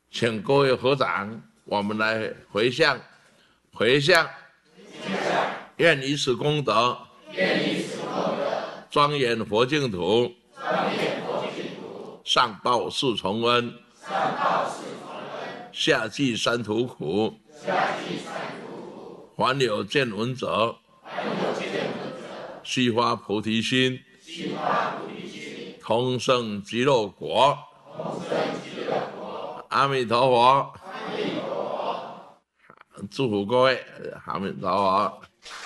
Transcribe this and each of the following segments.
请各位合掌，我们来回向，愿以此功德，庄严佛净土，上报四重恩，下济三途苦，凡有见闻者，悉发菩提心，同生极乐国。阿弥陀佛，祝福各位，阿弥陀佛。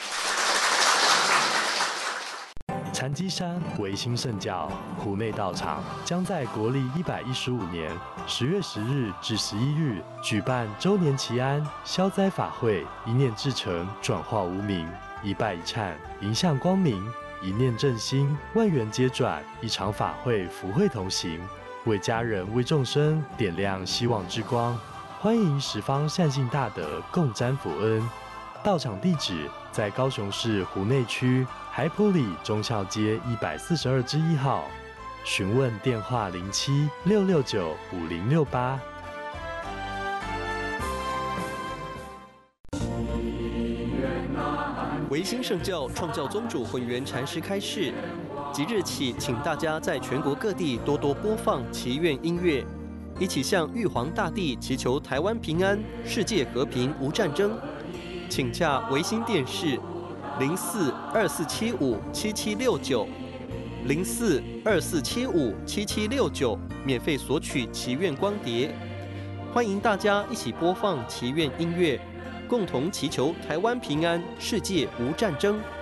禅机山维新圣教湖内道场将在国历115年10月10日至11日举办周年祈安消灾法会，一念至诚，转化无明，一拜一忏，迎向光明，一念正心，万缘皆转，一场法会，福慧同行，为家人为众生点亮希望之光。欢迎十方善信大德共沾福恩。道场地址在高雄市湖内区海埔里忠孝街142-1号，询问电话07-669-5068。 维新圣教创教宗主混元禅师开示，即日起，请大家在全国各地多多播放祈愿音乐，一起向玉皇大帝祈求台湾平安、世界和平、无战争。请洽维新电视04-2475-7769，04-2475-7769，免费索取祈愿光碟。欢迎大家一起播放祈愿音乐，共同祈求台湾平安、世界无战争。